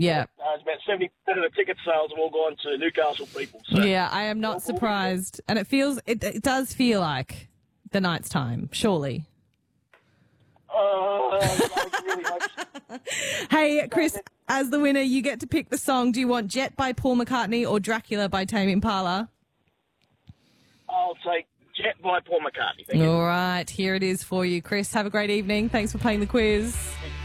Yeah. It's about 70% of the ticket sales have all gone to Newcastle people. So. Yeah, I am not surprised. And it does feel like the night's time, surely. I really hope so. Hey, Chris, as the winner, you get to pick the song. Do you want Jet by Paul McCartney or Dracula by Tame Impala? I'll take Jet by Paul McCartney. Thank you. All right, here it is for you. Chris, have a great evening. Thanks for playing the quiz.